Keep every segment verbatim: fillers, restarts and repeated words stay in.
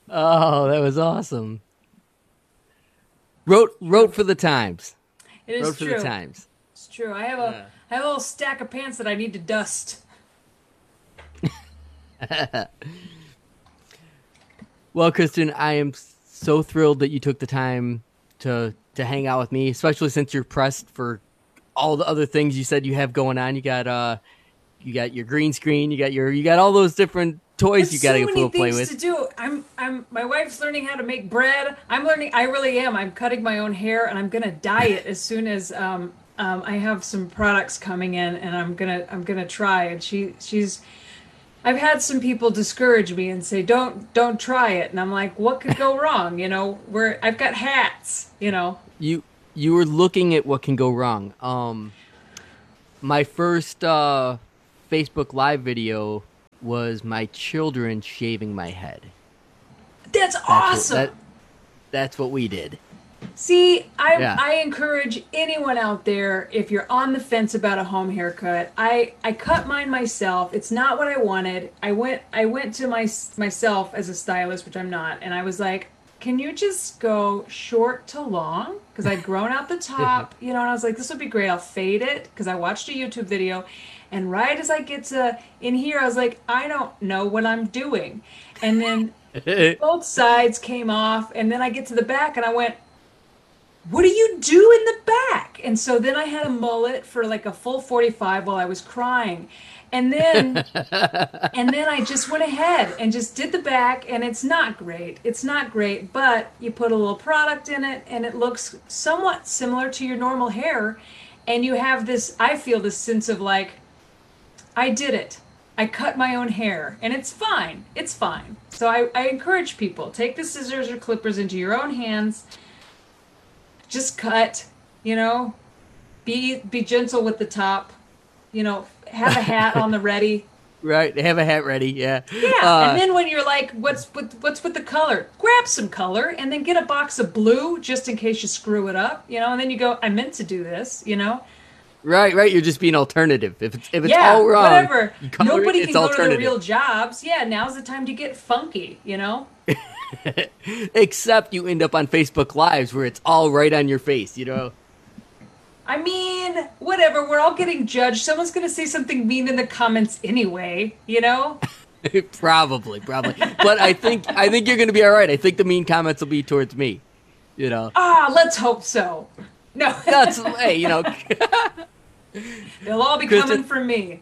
Oh, that was awesome. Wrote wrote for the Times. It is Wrote for the true. Times. It's true. I have a Yeah. I have a little stack of pants that I need to dust. Well, Kristen, I am so thrilled that you took the time to to hang out with me, especially since you're pressed for all the other things you said you have going on. You got uh, you got your green screen, you got your you got all those different toys There's you got so to many play things with. to do. I'm I'm my wife's learning how to make bread. I'm learning. I really am. I'm cutting my own hair, and I'm gonna dye it as soon as um um I have some products coming in, and I'm gonna I'm gonna try. And she she's I've had some people discourage me and say don't don't try it, and I'm like, what could go wrong? You know, where I've got hats. You know. You you were looking at what can go wrong. Um, my first uh, Facebook Live video was my children shaving my head. That's That's what awesome. that that's what we did. See, I Yeah. I encourage anyone out there if you're on the fence about a home haircut. I I cut mine myself. It's not what I wanted. I went I went to my myself as a stylist, which I'm not, and I was like, "Can you just go short to long?" Because I'd grown out the top, you know, and I was like, "This would be great. I'll fade it." Because I watched a YouTube video, and right as I get to in here, I was like, "I don't know what I'm doing," and then both sides came off, and then I get to the back, and I went, what do you do in the back? And so then I had a mullet for like a full forty-five while I was crying. And then and then I just went ahead and just did the back, and it's not great. It's not great, but you put a little product in it and it looks somewhat similar to your normal hair, and you have this, I feel this sense of like, I did it. I cut my own hair, and it's fine. It's fine. So I, I encourage people, take the scissors or clippers into your own hands, just cut, you know, be be gentle with the top, you know, have a hat on the ready. Right, they have a hat ready. Yeah. Yeah, and Uh, then when you're like, what's with what's with the color? Grab some color and then get a box of blue just in case you screw it up, you know, and then you go, I meant to do this, you know. right, right. You're just being alternative. If it's if it's Yeah, all wrong, whatever. you color it. Nobody It's can go to their alternative. real jobs. Yeah, now's the time to get funky, you know. Except you end up on Facebook Lives where it's all right on your face. You know. I mean, whatever. We're all getting judged. Someone's going to say something mean in the comments anyway, you know? Probably, probably. But I think I think you're going to be all right. I think the mean comments will be towards me. You know. Ah, let's hope so. No, That's hey. You know. they'll all be Kristen, coming for me.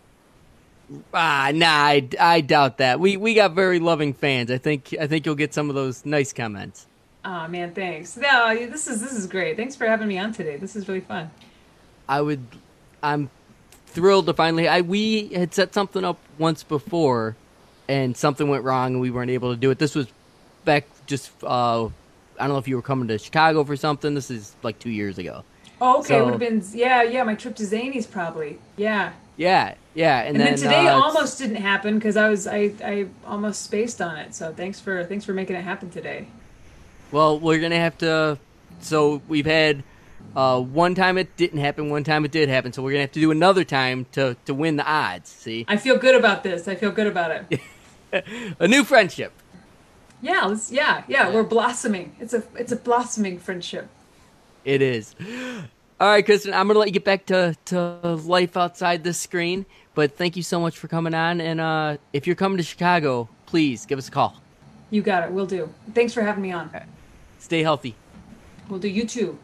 ah, nah. I, I doubt that. We we got very loving fans. I think I think you'll get some of those nice comments. Ah, man, thanks. No, this is this is great. Thanks for having me on today. This is really fun. I would. I'm thrilled to finally. I we had set something up once before, and something went wrong, and we weren't able to do it. This was back just. Uh, I don't know if you were coming to Chicago for something. This is like two years ago. Oh, okay, it would So have been yeah, yeah. My trip to Zany's probably yeah. yeah, yeah, and And then then today uh, it's- almost didn't happen because I was I I almost spaced on it. So thanks for thanks for making it happen today. well, we're gonna have to. So we've had uh, one time it didn't happen, one time it did happen. So we're gonna have to do another time to to win the odds. See, I feel good about this. I feel good about it. a new friendship. Yeah, let's, yeah, yeah. We're blossoming. It's a it's a blossoming friendship. It is. All right, Kristen, I'm going to let you get back to, to life outside this screen. But thank you so much for coming on. And uh, if you're coming to Chicago, please give us a call. You got it. We'll do. Thanks for having me on. Stay healthy. We'll do you too.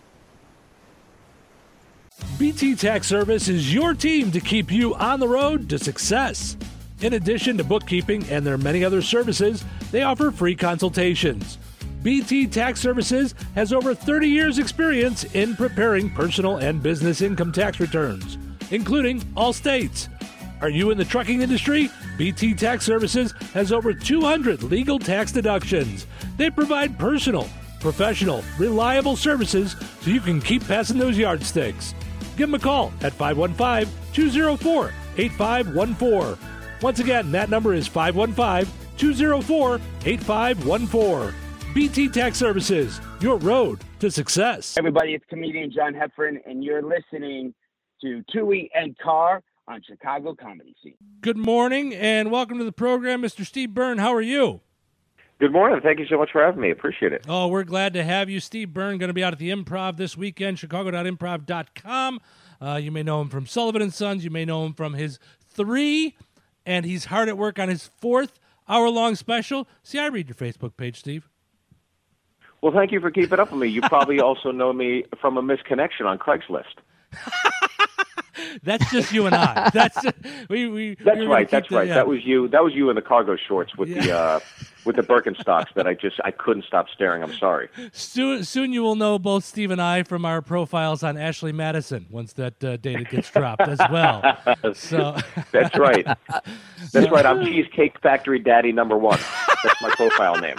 B T Tax Service is your team to keep you on the road to success. In addition to bookkeeping and their many other services, they offer free consultations. B T Tax Services has over thirty years experience in preparing personal and business income tax returns, including all states. Are you in the trucking industry? B T Tax Services has over two hundred legal tax deductions. They provide personal, professional, reliable services so you can keep passing those yardsticks. Give them a call at five one five, two zero four, eight five one four. Once again, that number is five one five, two zero four, eight five one four. B T Tax Services, your road to success. Everybody, it's comedian John Heffern, and you're listening to Tui and Carr on Chicago Comedy Scene. Good morning and welcome to the program, Mister Steve Byrne. How are you? Good morning. Thank you so much for having me. Appreciate it. Oh, we're glad to have you. Steve Byrne going to be out at the Improv this weekend, chicago dot improv dot com. Uh, you may know him from Sullivan and Sons. You may know him from his three, and he's hard at work on his fourth hour-long special. See, I read your Facebook page, Steve. Well, thank you for keeping up with me. You probably also know me from a misconnection on Craigslist. That's just you and I. That's we. we that's we right. That's the, right. Yeah. That was you. That was you in the cargo shorts with yeah. the uh, with the Birkenstocks that I just I couldn't stop staring. I'm sorry. Soon, soon you will know both Steve and I from our profiles on Ashley Madison once that uh, data gets dropped as well. So that's right. That's right. I'm Cheesecake Factory Daddy number one. That's my profile name.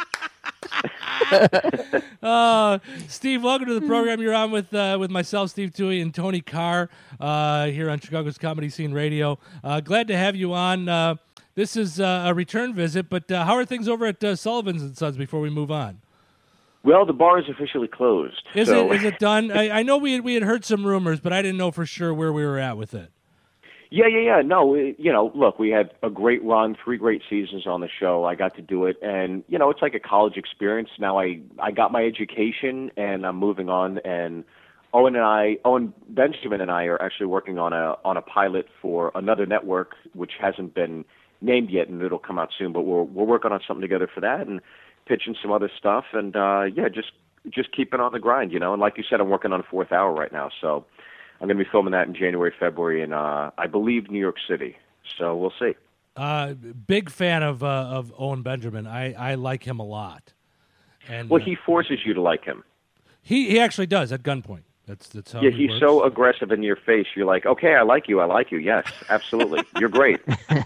uh, Steve, welcome to the program. You're on with uh, with myself, Steve Toohey, and Tony Carr uh, here on Chicago's Comedy Scene Radio. Uh, glad to have you on. Uh, this is uh, a return visit, but uh, how are things over at uh, Sullivan's and Sons before we move on? Well, the bar is officially closed. Is so. it? Is it done? I, I know we had, we had heard some rumors, but I didn't know for sure where we were at with it. Yeah, yeah, yeah. No, it, you know, look, we had a great run, three great seasons on the show. I got to do it, and you know, it's like a college experience. Now I I got my education, and I'm moving on. And Owen and I, Owen Benjamin and I, are actually working on a on a pilot for another network, which hasn't been named yet, and it'll come out soon. But we're we're working on something together for that, and pitching some other stuff, and uh, yeah, just just keeping on the grind, you know. And like you said, I'm working on fourth hour right now, so. I'm going to be filming that in January, February, in, uh, I believe, New York City. So we'll see. Uh, big fan of uh, of Owen Benjamin. I, I like him a lot. And well, uh, he forces you to like him. He he actually does at gunpoint. That's that's how yeah, he he's works. so aggressive in your face. You're like, okay, I like you. I like you. Yes, absolutely. You're great.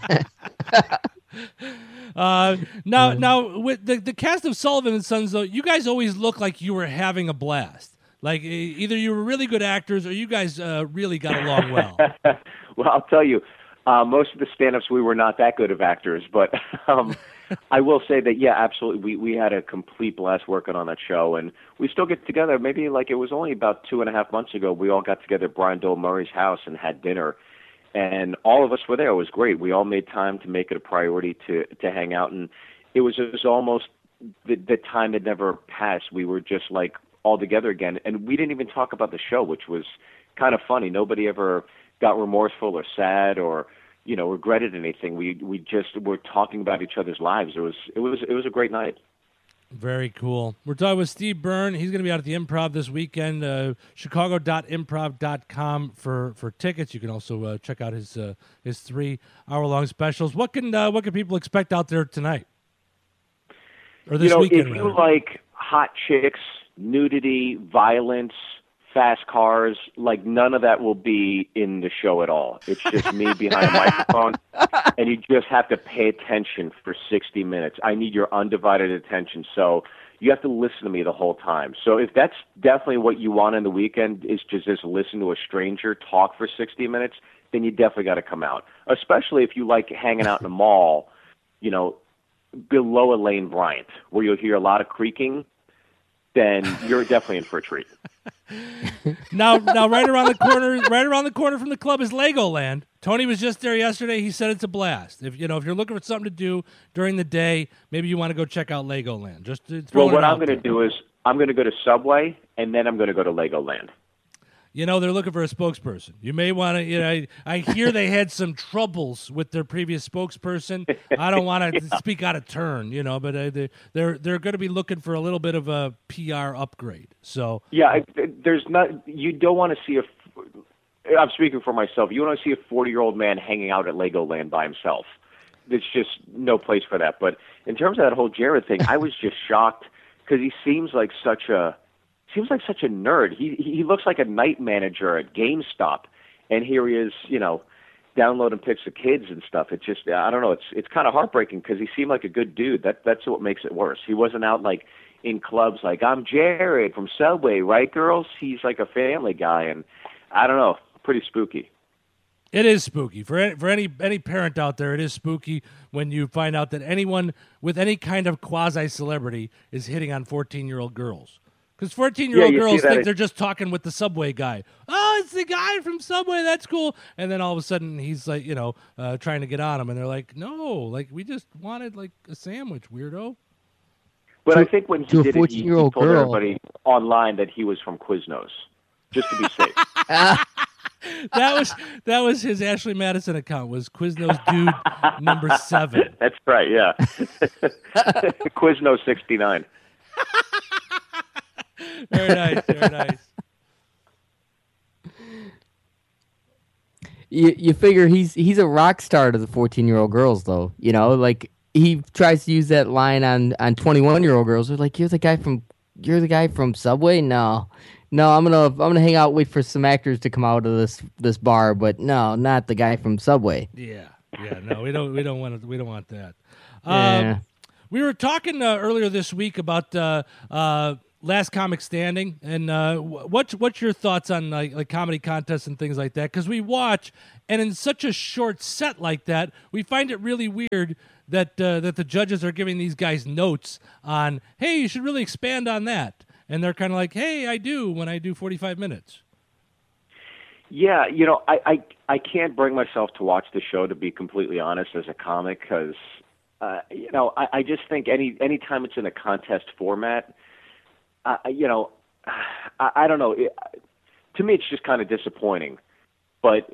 Uh, now, now with the the cast of Sullivan and Sons, though, you guys always look like you were having a blast. Like, either you were really good actors or you guys uh, really got along well. Well, I'll tell you, uh, most of the stand-ups, we were not that good of actors. But um, I will say that, yeah, absolutely, we, we had a complete blast working on that show. And we still get together. Maybe, like, it was only about two and a half months ago, we all got together at Brian Dole Murray's house and had dinner. And all of us were there. It was great. We all made time to make it a priority to, to hang out. And it was, it was almost the, the time had never passed. We were just, like, all together again, and we didn't even talk about the show, which was kind of funny. Nobody ever got remorseful or sad or, you know, regretted anything. We we just were talking about each other's lives. It was it was it was a great night. Very cool. We're talking with Steve Byrne. He's going to be out at the Improv this weekend. Uh, chicago dot improv dot com for, for tickets. You can also uh, check out his uh, his three hour long specials. What can uh, what can people expect out there tonight or this you know, weekend? If you rather? like hot chicks, nudity, violence, fast cars, like none of that will be in the show at all. It's just me behind a microphone, and you just have to pay attention for sixty minutes. I need your undivided attention, so you have to listen to me the whole time. So if that's definitely what you want in the weekend, is just, just listen to a stranger talk for sixty minutes, then you definitely got to come out, especially if you like hanging out in a mall, you know, below Elaine Bryant, where you'll hear a lot of creaking. Then you're definitely in for a treat. now, now, right around the corner, right around the corner from the club is Legoland. Tony was just there yesterday. He said it's a blast. If you know, if you're looking for something to do during the day, maybe you want to go check out Legoland. Just to throw well, what it I'm out going to there. do is I'm going to go to Subway, and then I'm going to go to Legoland. You know, they're looking for a spokesperson. You may want to, you know, I, I hear they had some troubles with their previous spokesperson. I don't want to speak out of turn, you know, but uh, they, they're they're going to be looking for a little bit of a P R upgrade. So yeah, I, there's not. You don't want to see a. I'm speaking for myself. You want to see a forty-year-old man hanging out at Legoland by himself. There's just no place for that. But in terms of that whole Jared thing, I was just shocked because he seems like such a. Seems like such a nerd. He he looks like a night manager at GameStop, and here he is, you know, downloading pics of kids and stuff. It's just, I don't know. It's it's kind of heartbreaking because he seemed like a good dude. That that's what makes it worse. He wasn't out like in clubs like, I'm Jared from Subway, right, girls? He's like a family guy, and I don't know, pretty spooky. it is spooky for any, for any any parent out there. It is spooky when you find out that anyone with any kind of quasi celebrity is hitting on fourteen year old girls. Because fourteen-year-old Yeah, you see girls that think it- they're just talking with the Subway guy. Oh, it's the guy from Subway. That's cool. And then all of a sudden, he's like, you know, uh, trying to get on them. And they're like, no, like, we just wanted, like, a sandwich, weirdo. But To- I think when he to a did it, he, he fourteen-year-old told girl. everybody online that he was from Quiznos, just to be safe. That was that was his Ashley Madison account. Was Quiznos dude number seven? That's right. Yeah. Quiznos sixty-nine. Very nice. Very nice. You you figure he's he's a rock star to the fourteen-year-old girls, though. You know, like he tries to use that line on on twenty-one-year-old girls. They're like, "You're the guy from you're the guy from Subway." No, no, I'm gonna I'm gonna hang out, wait for some actors to come out of this this bar, but no, not the guy from Subway. Yeah. Yeah. No, we don't. We don't want. To, we don't want that. Yeah. Um, we were talking uh, earlier this week about uh, uh, Last Comic Standing, and uh, wh- what's what's your thoughts on like, like comedy contests and things like that? Because we watch, and in such a short set like that, we find it really weird that uh, that the judges are giving these guys notes on, hey, you should really expand on that, and they're kind of like, hey, I do when I do forty-five minutes. Yeah, you know, I, I I can't bring myself to watch the show, to be completely honest, as a comic, because uh, you know I, I just think any any time it's in a contest format, uh, you know, I, I don't know. It, to me, it's just kind of disappointing. But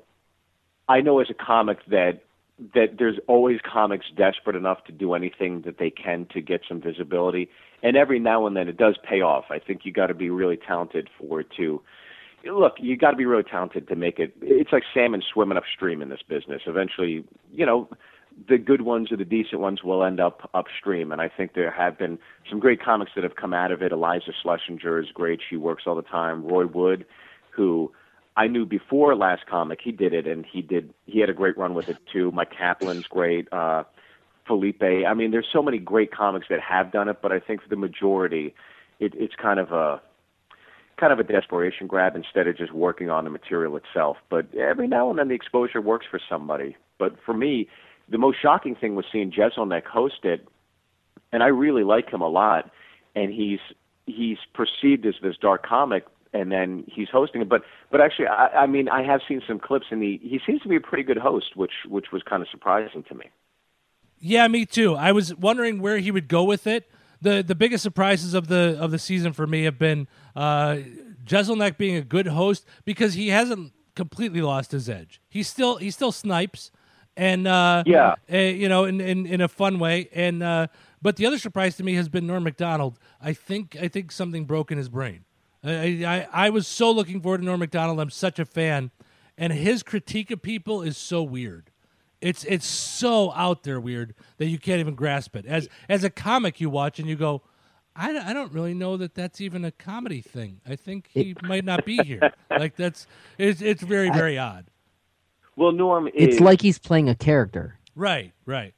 I know as a comic that that there's always comics desperate enough to do anything that they can to get some visibility, and every now and then it does pay off. I think you got to be really talented for it to. Look, you got to be really talented to make it. It's like salmon swimming upstream in this business. Eventually, you know, the good ones or the decent ones will end up upstream. And I think there have been some great comics that have come out of it. Eliza Schlesinger is great. She works all the time. Roy Wood, who I knew before Last Comic, he did it, and he did. He had a great run with it too. Mike Kaplan's great. Uh, Felipe. I mean, there's so many great comics that have done it, but I think for the majority, it, it's kind of a kind of a desperation grab instead of just working on the material itself. But every now and then the exposure works for somebody. But for me, the most shocking thing was seeing Jeselnik host it, and I really like him a lot. And he's he's perceived as this dark comic, and then he's hosting it. But but actually, I, I mean, I have seen some clips, and he, he seems to be a pretty good host, which which was kind of surprising to me. Yeah, me too. I was wondering where he would go with it. The the biggest surprises of the of the season for me have been uh, Jeselnik being a good host, because he hasn't completely lost his edge. He still he still snipes, and uh, Yeah. uh, you know, in, in in a fun way. And uh, but the other surprise to me has been Norm Macdonald. I think I think something broke in his brain. I I, I was so looking forward to Norm Macdonald. I'm such a fan, and his critique of people is so weird. It's it's so out there weird that you can't even grasp it. As as a comic, you watch and you go, I, I don't really know that that's even a comedy thing. I think he might not be here. Like that's it's it's very very odd. Well, Norm is It's like he's playing a character. Right, right.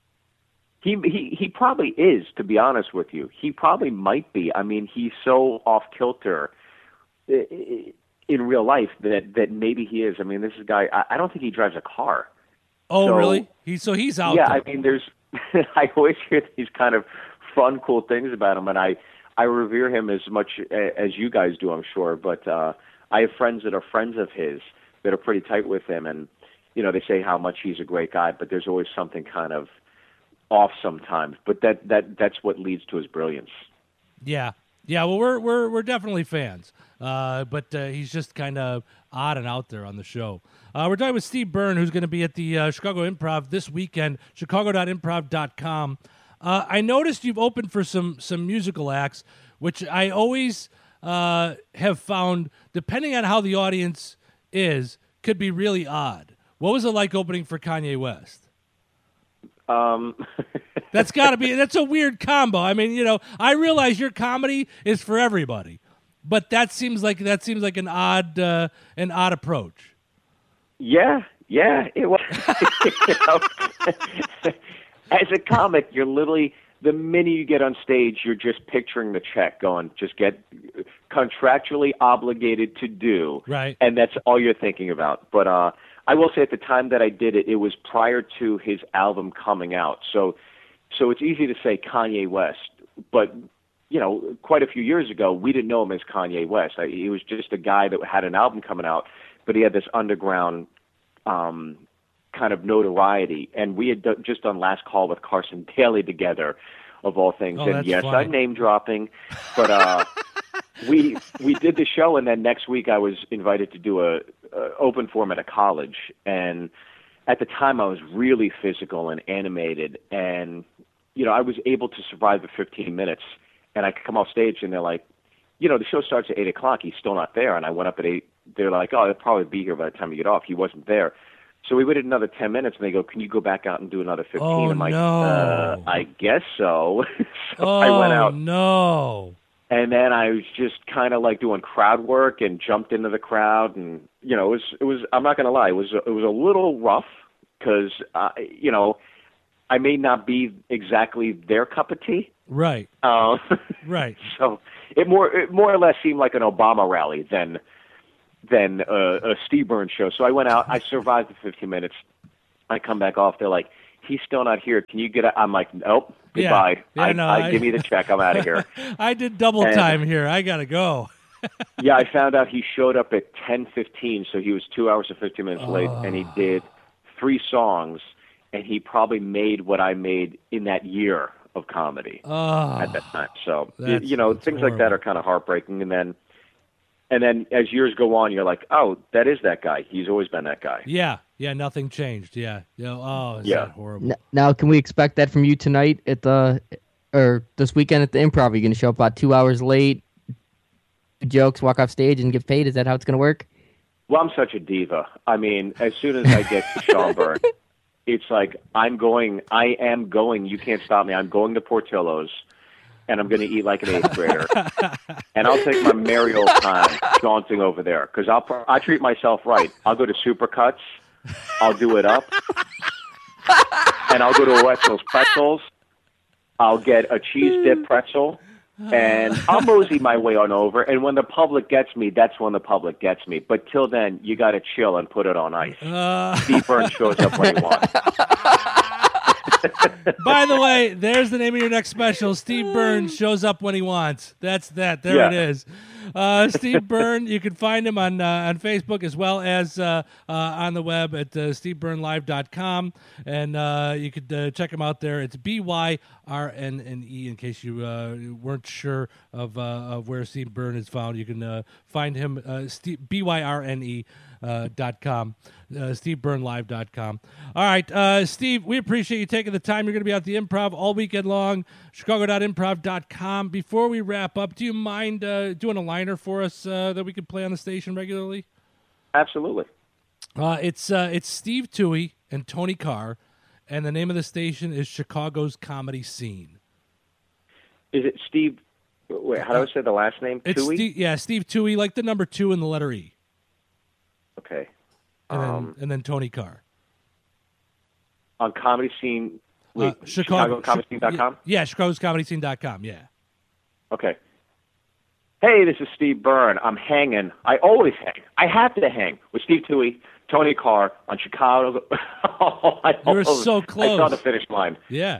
He, he he probably is, to be honest with you. He probably might be. I mean, he's so off kilter in real life that, that maybe he is. I mean, this is a guy. I, I don't think he drives a car. Oh, So- really? He so he's out Yeah, there. I mean, there's. I always hear these kind of fun, cool things about him, and I I revere him as much a- as you guys do, I'm sure. But uh, I have friends that are friends of his that are pretty tight with him, and you know, they say how much he's a great guy, but there's always something kind of off sometimes. But that that that's what leads to his brilliance. Yeah, yeah. Well, we're we're we're definitely fans, uh, but uh, he's just kind of odd and out there on the show. Uh, we're talking with Steve Byrne, who's going to be at the uh, Chicago Improv this weekend, chicago dot improv dot com. Uh, I noticed you've opened for some some musical acts, which I always uh, have found, depending on how the audience is, could be really odd. What was it like opening for Kanye West? Um, That's got to be, that's a weird combo. I mean, you know, I realize your comedy is for everybody, but that seems like that seems like an odd uh, an odd approach. yeah, yeah, it was. You know, as a comic, you're literally, the minute you get on stage, you're just picturing the check going, just get contractually obligated to do. Right. And that's all you're thinking about. But uh, I will say at the time that I did it, it was prior to his album coming out. So so it's easy to say Kanye West. But, you know, quite a few years ago, we didn't know him as Kanye West. I, he was just a guy that had an album coming out, but he had this underground um kind of notoriety, and we had do- just done Last Call with Carson Daly together, of all things. Oh, and that's yes, funny. I'm name dropping, but uh, we we did the show, and then next week I was invited to do a, a open forum at a college, and at the time I was really physical and animated, and you know I was able to survive the fifteen minutes, and I could come off stage, and they're like, you know, the show starts at eight o'clock. He's still not there, and I went up at eight. They're like, oh, he'll probably be here by the time you get off. He wasn't there. So we waited another ten minutes, and they go, can you go back out and do another fifteen? Oh, I'm like, no. uh, I guess so. so oh, I went out. no. And then I was just kind of like doing crowd work and jumped into the crowd. And, you know, it was, it was I'm not going to lie, it was, it was a little rough because, uh, you know, I may not be exactly their cup of tea. Right. Uh, right. So it more, it more or less seemed like an Obama rally than than a, a Steve Burns show. So I went out. I survived the fifteen minutes. I come back off. They're like, he's still not here. Can you get a-? I'm like, nope. Goodbye. Yeah. Yeah, I, no, I, I- give me the check. I'm out of here. I did double And- time here. I got to go. Yeah, I found out he showed up at ten fifteen, so he was two hours and fifteen minutes late, and he did three songs, and he probably made what I made in that year of comedy Oh, at that time. So, y- that's- you know, that's things like that horrible. are kind of heartbreaking. And then, and then as years go on, you're like, oh, that is that guy. He's always been that guy. yeah. Yeah, nothing changed. Yeah. Yeah. Oh, is Yeah. that horrible? N- Now, can we expect that from you tonight at the, or this weekend at the Improv? Are you going to show up about two hours late, do jokes, walk off stage, and get paid? Is that how it's going to work? Well, I'm such a diva. I mean, as soon as I get to Schaumburg, it's like I'm going, I am going, you can't stop me. I'm going to Portillo's, and I'm going to eat like an eighth grader. And I'll take my merry old time dancing over there because I'll pro- I treat myself right. I'll go to Supercuts. I'll do it up. And I'll go to Wetzel's Pretzels. I'll get a cheese dip pretzel. And I'll mosey my way on over. And when the public gets me, that's when the public gets me. But till then, you got to chill and put it on ice. Uh, Steve Burns shows up when he wants. by the way, there's the name of your next special. Steve Byrne shows up when he wants. That's that. There Yeah. it is. Uh, Steve Byrne, you can find him on uh, on Facebook as well as uh, uh, on the web at uh, steve byrne live dot com. And uh, you could uh, check him out there. It's B Y R N N E in case you uh, weren't sure of, uh, of where Steve Byrne is found. You can uh, find him, uh, Steve, B Y R N E. Uh, dot com, uh, steve byrne live dot com. All right, uh, Steve, we appreciate you taking the time. You're going to be at the Improv all weekend long, chicago dot improv dot com. Before we wrap up, do you mind uh, doing a liner for us uh, that we could play on the station regularly? Absolutely. Uh, it's uh, it's Steve Toohey and Tony Carr, and the name of the station is Chicago's Comedy Scene. Is it Steve? Wait, how do I say the last name? It's Toohey? Steve, yeah, Steve Toohey, like the number two and the letter E, Okay. and then, Um, and then Tony Carr. on Comedy Scene. Wait, Uh, Chicago Comedy Scene dot com? Yeah, chicago's comedy scene dot com, yeah. Okay. Hey, this is Steve Byrne. I'm hanging. I always hang. I have to hang with Steve Toohey, Tony Carr on Chicago. oh, I You were almost- so I saw close. the finish line. Yeah.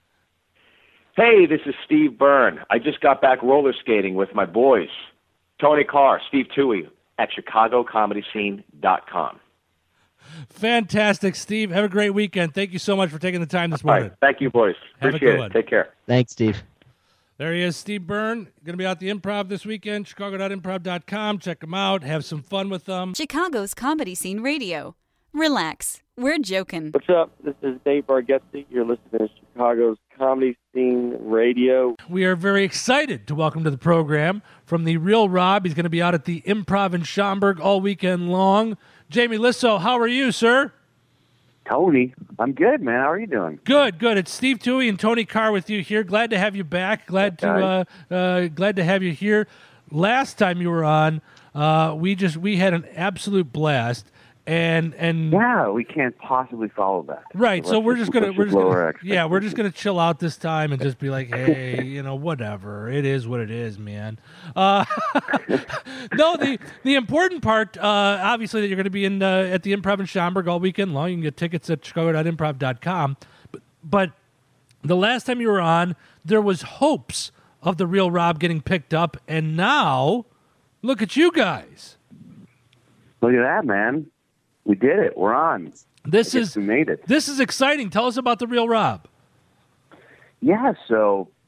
Hey, this is Steve Byrne. I just got back roller skating with my boys. Tony Carr, Steve Toohey at chicago comedy scene dot com. Fantastic, Steve. Have a great weekend. Thank you so much for taking the time this All morning. right. Thank you, boys. Have a Appreciate good it. one. Take care. Thanks, Steve. There he is, Steve Byrne. Going to be out the Improv this weekend, chicago dot improv dot com. Check him out. Have some fun with them. Chicago's Comedy Scene Radio. Relax. We're joking. What's up? This is Dave Bargatze. You're listening to Chicago's Comedy Scene Radio. We are very excited to welcome to the program from the Real Rob. He's going to be out at the Improv in Schaumburg all weekend long. Jamie Lissow, how are you, sir? Tony, I'm good, man. How are you doing? Good, good. It's Steve Toohey and Tony Carr with you here. Glad to have you back. Glad to uh, uh, glad to have you here. Last time you were on, uh, we just we had an absolute blast. And and Yeah, we can't possibly follow that. right, so let's we're just gonna let's we're just lower gonna, yeah we're just gonna chill out this time and just be like, hey, you know, whatever, it is what it is, man. Uh, no, the the important part, uh, obviously, that you're going to be in uh, at the Improv in Schaumburg all weekend long. You can get tickets at chicago dot improv dot com. But, but the last time you were on, there was hopes of the Real Rob getting picked up, and now look at you guys. Look at that, man. We did it. We're on. This I guess is we made it. this is exciting. Tell us about the Real Rob. Yeah, so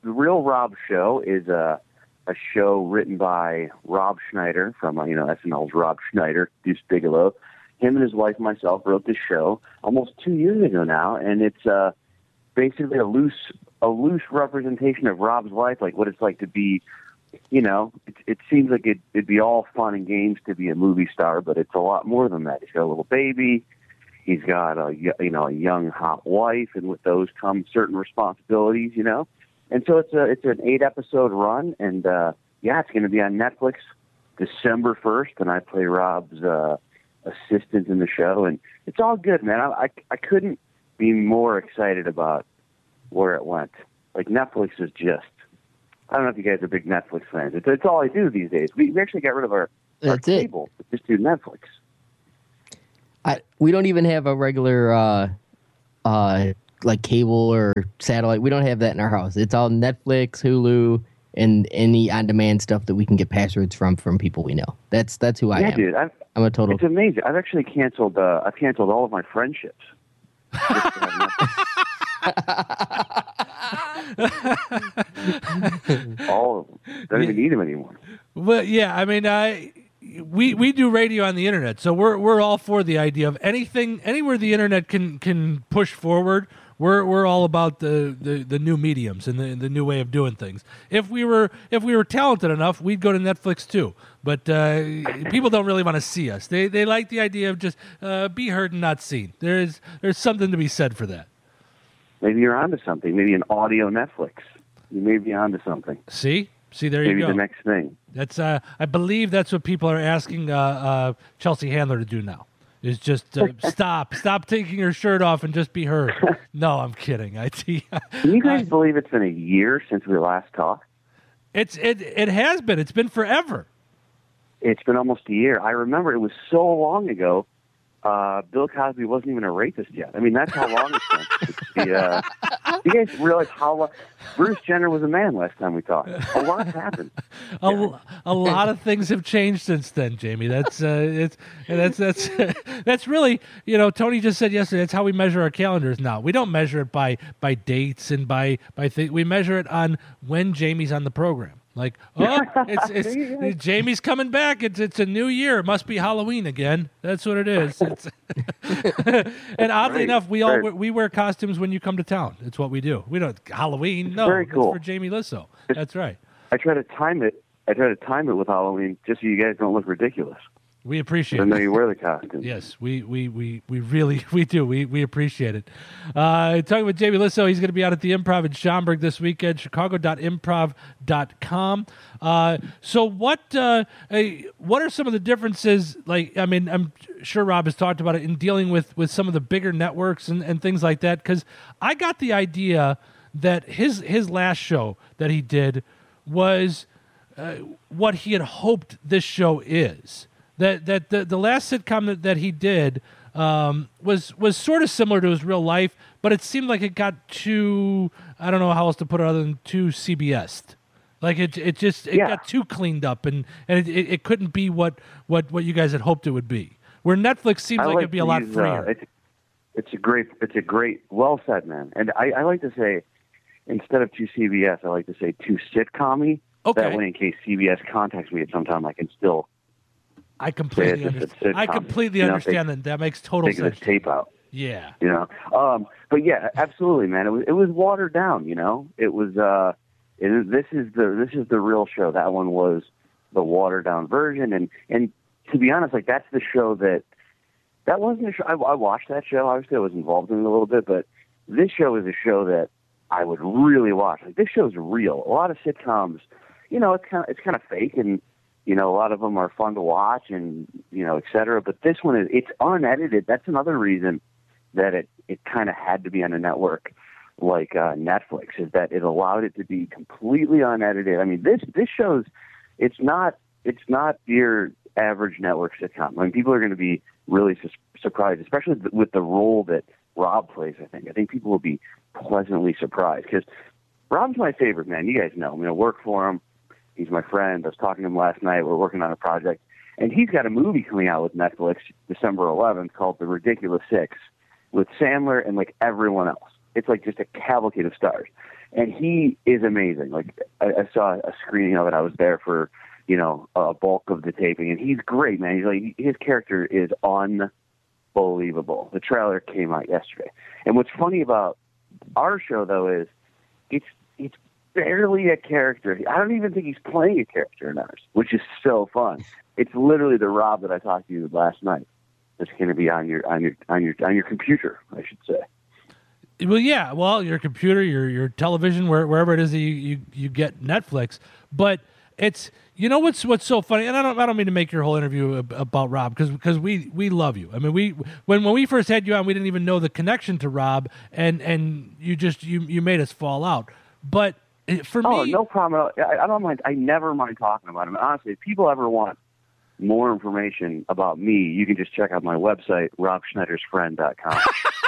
the Real Rob Show is a a show written by Rob Schneider from uh, you know S N L's Rob Schneider, Deuce Bigelow. Him and his wife, myself, wrote this show almost two years ago now, and it's uh, basically a loose a loose representation of Rob's life, like what it's like to be. You know, it, it seems like it, it'd be all fun and games to be a movie star, but it's a lot more than that. He's got a little baby. He's got a you know a young hot wife, and with those come certain responsibilities. You know. And so it's a it's an eight episode run, and uh, yeah, it's going to be on Netflix December first. And I play Rob's uh, assistant in the show, and it's all good, man. I, I I couldn't be more excited about where it went. Like Netflix is just I don't know if you guys are big Netflix fans. It's, it's all I do these days. We, we actually got rid of our, our That's it. cable. Just do Netflix. I we don't even have a regular uh, uh, like cable or satellite. We don't have that in our house. It's all Netflix, Hulu, and any on-demand stuff that we can get passwords from from people we know. That's that's who I yeah, am. dude. I've, I'm a total. It's amazing. I've actually canceled. Uh, I've canceled all of my friendships. Just to have Netflix. All of them. Don't even need them anymore. Well, yeah, I mean, I we we do radio on the internet, so we're we're all for the idea of anything anywhere the internet can can push forward. We're we're all about the, the, the new mediums and the the new way of doing things. If we were if we were talented enough, we'd go to Netflix too. But uh, people don't really want to see us. They they like the idea of just uh, be heard and not seen. There's there's something to be said for that. Maybe you're onto something. Maybe an audio Netflix. You may be onto something. See, see, there Maybe you go. the next thing. That's uh, I believe that's what people are asking uh, uh, Chelsea Handler to do now. Is just uh, stop, stop taking her shirt off and just be heard. No, I'm kidding. I Can you guys believe it's been a year since we last talked? It's it it has been. It's been forever. It's been almost a year. I remember it was so long ago. Uh, Bill Cosby wasn't even a rapist yet. I mean, that's how long it's been. The, uh, you guys realize how long Bruce Jenner was a man last time we talked? A lot happened. a, yeah. a lot of things have changed since then, Jamie. That's uh, it's and that's that's that's really, you know, Tony just said yesterday. That's how we measure our calendars now. We don't measure it by by dates and by by things. We measure it on when Jamie's on the program. Like, oh, it's it's Jamie's coming back. It's it's a new year. It must be Halloween again. That's what it is. It's and oddly right, enough, we all right. we wear costumes when you come to town. It's what we do. We don't Halloween. It's no, very cool. It's for Jamie Lissow. That's right. I try to time it. I try to time it with Halloween just so you guys don't look ridiculous. We appreciate Even it. though you wear the costume. Yes, we, we, we, we really we do. We we appreciate it. Uh, talking with Jamie Lissow, he's going to be out at the Improv in Schaumburg this weekend, chicago dot improv dot com. Uh, so what uh, what are some of the differences? Like, I mean, I'm sure Rob has talked about it in dealing with, with some of the bigger networks and, and things like that, because I got the idea that his his last show that he did was uh, what he had hoped this show is. That that the, the last sitcom that, that he did um, was was sort of similar to his real life, but it seemed like it got too, I don't know how else to put it other than too C B S-ed. Like it it just it Yeah. got too cleaned up, and, and it, it, it couldn't be what, what, what you guys had hoped it would be. Where Netflix seems I like, like it'd be to a lot use, freer. Uh, it's, it's a great, it's a great, well said, man. And I, I like to say, instead of too C B S, I like to say too sitcom-y. Okay. That way, in case C B S contacts me at some time, I can still I completely it's understand. a sitcom. I completely You know, understand they- that. That makes total take sense. this tape out. Yeah. You know, um, but yeah, absolutely, man. It was it was watered down. You know, it was. Uh, it, this is the this is the real show. That one was the watered down version, and and to be honest, like that's the show that that wasn't a show. I, I watched that show. Obviously, I was involved in it a little bit, but this show is a show that I would really watch. Like this show's real. A lot of sitcoms, you know, it's kind of it's kind of fake, and you know, a lot of them are fun to watch, and you know, et cetera. But this one is it's unedited. That's another reason that it it kind of had to be on a network like uh, Netflix, is that it allowed it to be completely unedited. I mean, this this shows it's not it's not your average network sitcom. I mean, people are going to be really su- surprised, especially with the role that Rob plays. I think I think people will be pleasantly surprised because Rob's my favorite, man. You guys know him. I mean, I work for him. He's my friend. I was talking to him last night. We're working on a project, and he's got a movie coming out with Netflix December eleventh called The Ridiculous Six, with Sandler and like everyone else. it's like just a cavalcade of stars. And he is amazing. Like I, I saw a screening of it. I was there for, you know, a bulk of the taping, and he's great, man. He's like, his character is unbelievable. The trailer came out yesterday. And what's funny about our show, though, is it's it's barely a character. I don't even think he's playing a character in ours, which is so fun. It's literally the Rob that I talked to you last night. It's going to be on your on your on your on your computer, I should say. Well, yeah. Well, your computer, your your television, where, wherever it is that you, you, you get Netflix. But it's, you know what's what's so funny, and I don't I don't mean to make your whole interview about Rob, because because we we love you. I mean, we when when we first had you on, we didn't even know the connection to Rob, and and you just you you made us fall out. But for oh, me, no problem. I, I don't mind. I never mind talking about him. Honestly, if people ever want more information about me, you can just check out my website, rob schneider's friend dot com.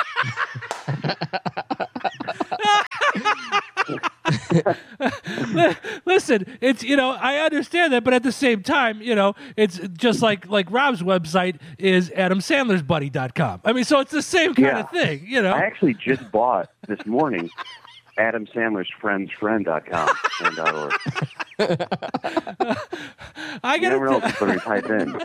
Listen, it's, you know, I understand that, but at the same time, you know, it's just like like Rob's website is adam sandlers buddy dot com. I mean, so it's the same kind yeah. of thing, you know. I actually just bought this morning adam sandlers friends friend dot com and .org. I you gotta never know t- what you type in.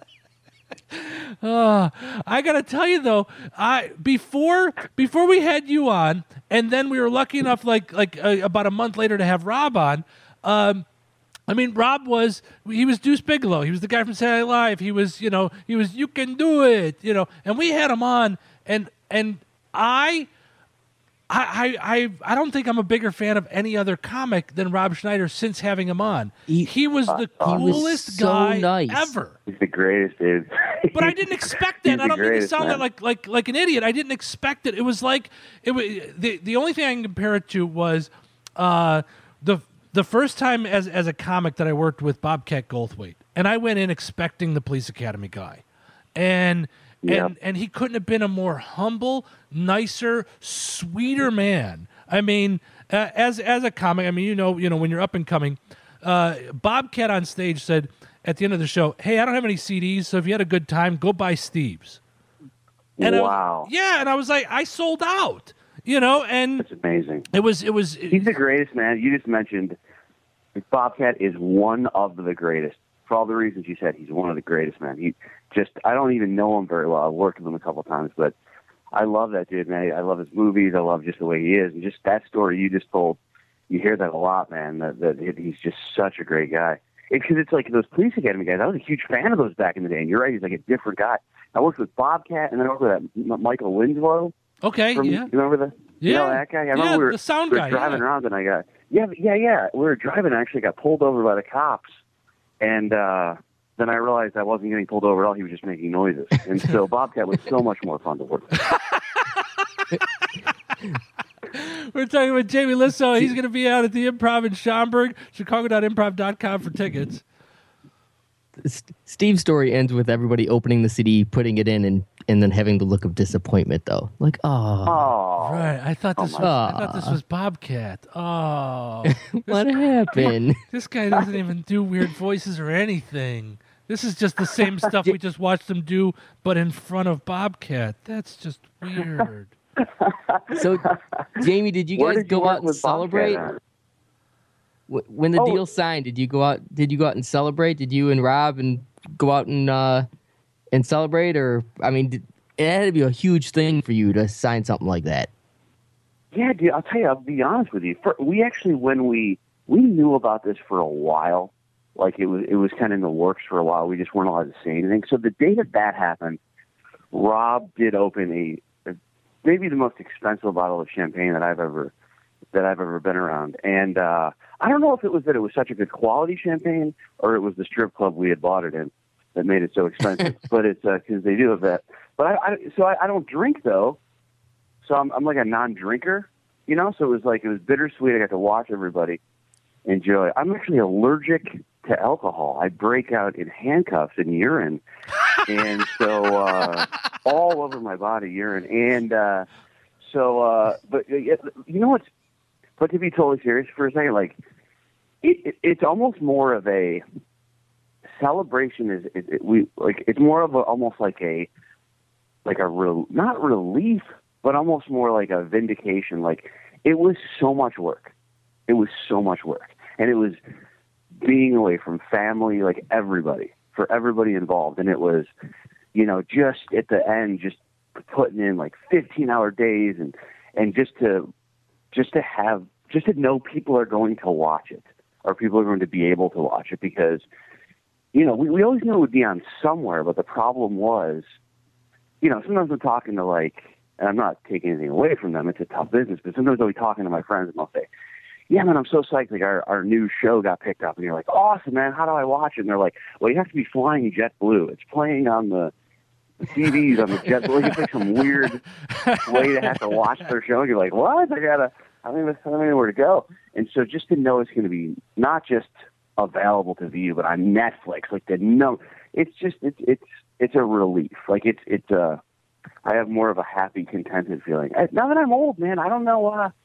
Uh, I gotta tell you though, I before before we had you on, and then we were lucky enough, like like uh, about a month later, to have Rob on. Um, I mean, Rob was he was Deuce Bigelow. He was the guy from Saturday Night Live. He was, you know, he was You Can Do It, you know. And we had him on, and and I. I, I I don't think I'm a bigger fan of any other comic than Rob Schneider since having him on. He, he was the uh, coolest was so guy nice. ever. He's the greatest, dude. But I didn't expect that. He's I don't the mean to greatest, sound man. like like like an idiot. I didn't expect it. It was like it was the the only thing I can compare it to was uh, the the first time as as a comic that I worked with Bobcat Goldthwait, and I went in expecting the Police Academy guy, and. Yep. And and he couldn't have been a more humble, nicer, sweeter man. I mean, uh, as as a comic, I mean, you know, you know, when you're up and coming, uh, Bobcat on stage said at the end of the show, "Hey, I don't have any C Ds, so if you had a good time, go buy Steve's." And wow. I was, yeah, and I was like, I sold out, you know, and That's amazing. it was it was. He's the greatest, man. You just mentioned Bobcat is one of the greatest. For all the reasons you said, he's one of the greatest, man. He just, I don't even know him very well. I've worked with him a couple of times, but I love that dude, man. I love his movies. I love just the way he is. And just that story you just told, you hear that a lot, man, that, that he's just such a great guy. Because it's, it's like those Police Academy guys. I was a huge fan of those back in the day. And you're right, he's like a different guy. I worked with Bobcat, and then I worked with that Michael Winslow. Okay, from, yeah. You remember the, Yeah. you know that guy? I remember Yeah, we were, the sound we were guy, driving yeah. around, and I got, yeah, yeah, yeah. We were driving, and I actually got pulled over by the cops. And uh, then I realized I wasn't getting pulled over at all. He was just making noises. And so Bobcat was so much more fun to work with. We're talking with Jamie Lissow. He's going to be out at the Improv in Schaumburg, chicago dot improv dot com for tickets. Steve's story ends with everybody opening the C D, putting it in, and, and then having the look of disappointment, though. Like, oh. Oh. Right. I thought this Oh, was my- I thought this was Bobcat. Oh. What happened? This guy doesn't even do weird voices or anything. This is just the same stuff we just watched him do, but in front of Bobcat. That's just weird. So, Jamie, did you Where guys did you go work out and with Bobcat celebrate? at? Wh- When the Oh. deal signed, did you go out? Did you go out and celebrate? Did you and Rob and go out and uh, and celebrate? Or I mean, did, it had to be a huge thing for you to sign something like that. Yeah, dude, I'll tell you, I'll be honest with you. For, we actually, when we, we knew about this for a while, like it was, it was kind of in the works for a while. We just weren't allowed to say anything. So the day that that happened, Rob did open a, a maybe the most expensive bottle of champagne that I've ever, that I've ever been around. And uh, I don't know if it was that it was such a good quality champagne or it was the strip club we had bought it in that made it so expensive. But it's because uh, they do have that. But I, I so I, I don't drink though. So I'm, I'm like a non-drinker, you know. So it was like it was bittersweet. I got to watch everybody enjoy. I'm actually allergic to alcohol. I break out in handcuffs and urine, and so uh, all over my body, urine. And uh, so, uh, but uh, you know what's? But to be totally serious for a second, like it, it, it's almost more of a celebration. Is it, it, we like it's more of a, almost like a like a re, not relief, but almost more like a vindication. Like, it was so much work. It was so much work. And it was being away from family, like everybody, for everybody involved. And it was, you know, just at the end, just putting in like fifteen hour days and, and just to, just to have, just to know people are going to watch it, or people are going to be able to watch it, because, you know, we, we always knew it would be on somewhere, but the problem was, you know, sometimes I'm talking to, like, and I'm not taking anything away from them, it's a tough business, but sometimes I'll be talking to my friends and they'll say, yeah, man, I'm so psyched, like, our, our new show got picked up. And you're like, awesome, man, how do I watch it? And they're like, well, you have to be flying JetBlue. It's playing on the, the C Ds on the JetBlue. It's like some weird way to have to watch their show. And you're like, what? I gotta, I don't even, I don't even know where to go. And so just to know it's going to be not just available to view, but on Netflix, like the no, it's just, it's, it's, it's a relief. Like, it's, it's, uh, I have more of a happy, contented feeling. I, now that I'm old, man, I don't know, uh,